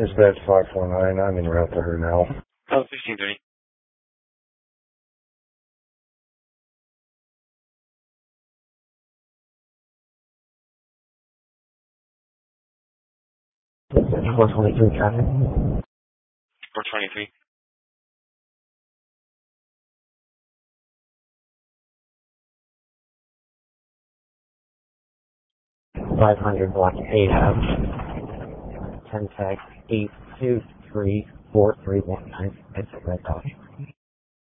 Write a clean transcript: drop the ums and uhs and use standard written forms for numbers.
Dispatch 549, I'm en route to her now. Oh, 1530. Dispatch 423 traffic. 423. $500 block 8 out. 10 tag 8234319. It's a red dot.